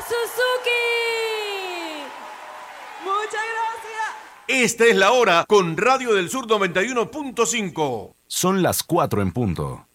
Suzuki. Muchas gracias. Esta es la hora con Radio del Sur 91.5. Son las 4 en punto.